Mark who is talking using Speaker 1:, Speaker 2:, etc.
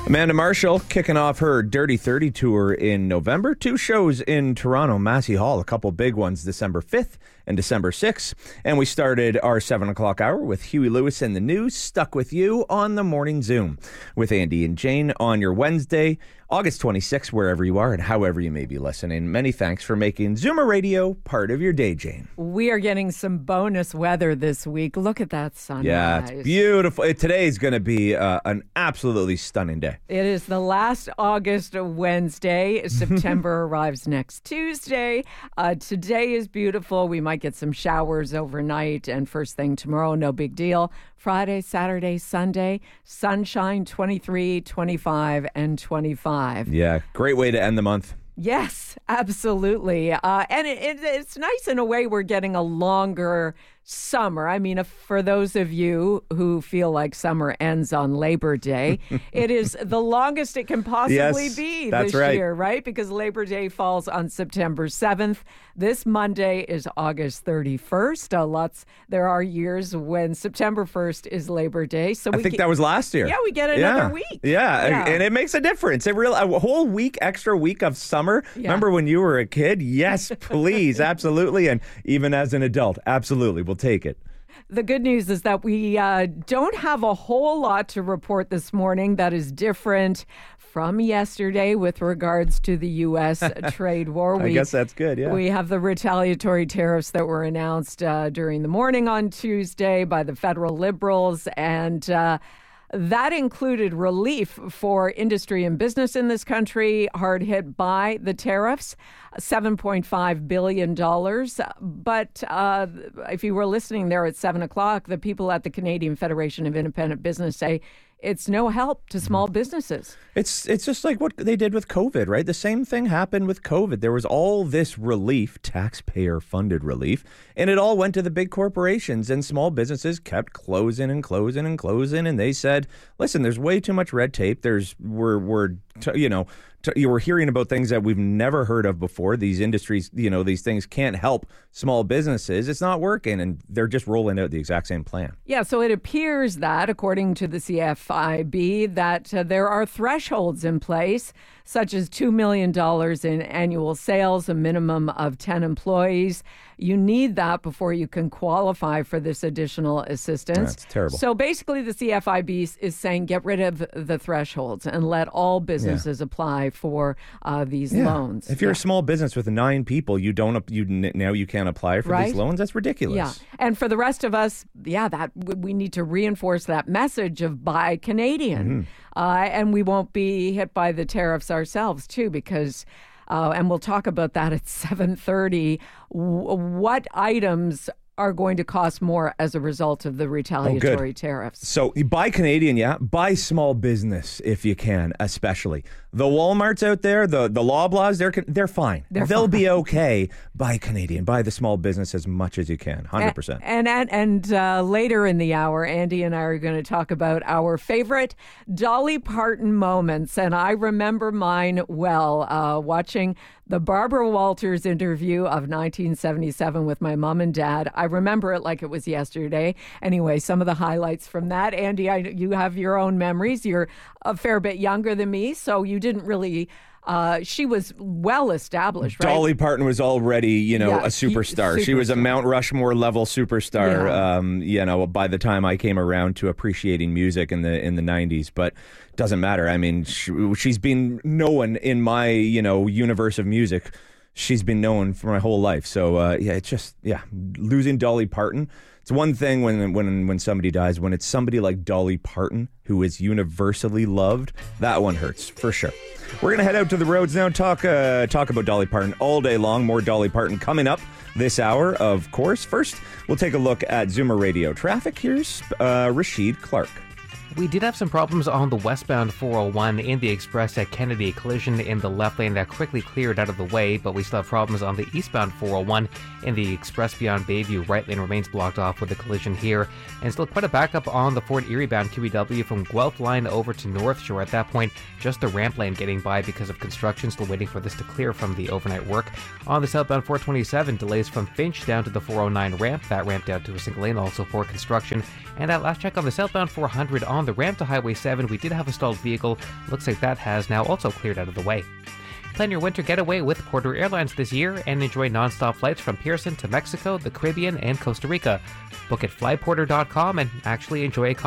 Speaker 1: Amanda Marshall kicking off her Dirty 30 tour in November. 2 shows in Toronto, Massey Hall, a couple big ones, December 5th and December 6th. And we started our 7 o'clock hour with Huey Lewis and the News, Stuck With You on the Morning Zoom with Andy and Jane on your Wednesday, August 26th, wherever you are and however you may be listening. Many thanks for making Zoomer Radio part of your day, Jane.
Speaker 2: We are getting some bonus weather this week. Look at that sunrise.
Speaker 1: Yeah, it's beautiful. Today is going to be an absolutely stunning day.
Speaker 2: It is the last August Wednesday. September arrives next Tuesday. Today is beautiful. We might get some showers overnight and first thing tomorrow, no big deal. Friday, Saturday, Sunday, sunshine, 23, 25, and 25.
Speaker 1: Yeah, great way to end the month.
Speaker 2: Yes, absolutely. And it's nice in a way we're getting a longer summer. I mean, for those of you who feel like summer ends on Labor Day, it is the longest it can possibly be this year, right? Because Labor Day falls on September 7th. This Monday is August 31st. There are years when September 1st is Labor Day. So
Speaker 1: I think that was last year.
Speaker 2: Yeah, we get another week.
Speaker 1: Yeah, and it makes a difference. A whole week, extra week of summer. Yeah. Remember when you were a kid? Yes, please, absolutely. And even as an adult, absolutely. We'll take it.
Speaker 2: The good news is that we don't have a whole lot to report this morning that is different from yesterday with regards to the U.S. trade war.
Speaker 1: I guess that's good, yeah.
Speaker 2: We have the retaliatory tariffs that were announced during the morning on Tuesday by the federal Liberals, and that included relief for industry and business in this country, hard hit by the tariffs, $7.5 billion. But if you were listening there at 7 o'clock, the people at the Canadian Federation of Independent Business say it's no help to small businesses.
Speaker 1: It's just like what they did with COVID, right? The same thing happened with COVID. There was all this relief, taxpayer-funded relief, and it all went to the big corporations, and small businesses kept closing and closing and closing, and they said, listen, there's way too much red tape. You were hearing about things that we've never heard of before. These industries, these things can't help small businesses. It's not working, and they're just rolling out the exact same plan.
Speaker 2: Yeah, so it appears that, according to the CFIB, that there are thresholds in place, such as $2 million in annual sales, a minimum of 10 employees. You need that before you can qualify for this additional assistance.
Speaker 1: That's terrible.
Speaker 2: So basically the CFIB is saying get rid of the thresholds and let all businesses apply for these loans.
Speaker 1: If you're a small business with 9 people, now you can't apply for these loans. That's ridiculous.
Speaker 2: Yeah. And for the rest of us, that we need to reinforce that message of buy Canadian.
Speaker 1: Mm-hmm.
Speaker 2: And we won't be hit by the tariffs ourselves too, because and we'll talk about that at 7:30. What items are going to cost more as a result of the retaliatory tariffs?
Speaker 1: So you buy Canadian, buy small business if you can, especially. The Walmarts out there, the Loblaws, they're fine. They'll be okay. Buy Canadian, buy the small business as much as you can, 100%.
Speaker 2: And later in the hour, Andy and I are going to talk about our favorite Dolly Parton moments, and I remember mine well, watching the Barbara Walters interview of 1977 with my mom and dad. I remember it like it was yesterday. Anyway, some of the highlights from that. Andy, you have your own memories. You're a fair bit younger than me, so you didn't really... she was well established, right?
Speaker 1: Dolly Parton was already, a superstar. She was a Mount Rushmore level superstar. By the time I came around to appreciating music in the 90s, but doesn't matter. I mean, she's been known in my universe of music. She's been known for my whole life. So losing Dolly Parton. It's one thing when somebody dies. When it's somebody like Dolly Parton, who is universally loved, that one hurts for sure. We're going to head out to the roads now, talk about Dolly Parton all day long. More Dolly Parton coming up this hour, of course. First, we'll take a look at Zoomer Radio traffic. Here's Rashid Clark.
Speaker 3: We did have some problems on the westbound 401 in the express at Kennedy. Collision in the left lane that quickly cleared out of the way, but we still have problems on the eastbound 401 in the express beyond Bayview. Right lane remains blocked off with a collision here, and still quite a backup on the Fort Erie bound QEW from Guelph line over to North Shore. At that point, just the ramp lane getting by because of construction, still waiting for this to clear from the overnight work. On the southbound 427, delays from Finch down to the 409 ramp, that ramp down to a single lane also for construction. And at last check on the southbound 400 on on the ramp to Highway 7, we did have a stalled vehicle. Looks like that has now also cleared out of the way. Plan your winter getaway with Porter Airlines this year and enjoy nonstop flights from Pearson to Mexico, the Caribbean, and Costa Rica. Book at flyporter.com and actually enjoy a